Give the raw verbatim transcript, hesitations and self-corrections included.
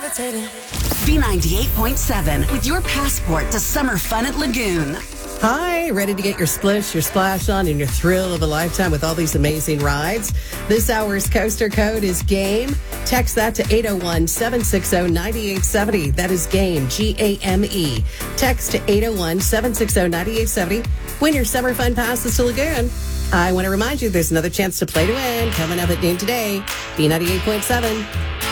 B ninety-eight point seven with your passport to summer fun at Lagoon. Hi, ready to get your splish, your splash on, and your thrill of a lifetime with all these amazing rides? This hour's coaster code is GAME. Text that to eight oh one, seven six oh, nine eight seven oh. That is GAME, G A M E. Text to eight oh one, seven six oh, nine eight seven oh. Win your summer fun passes to Lagoon. I want to remind you there's another chance to play to win coming up at noon today. B ninety-eight point seven.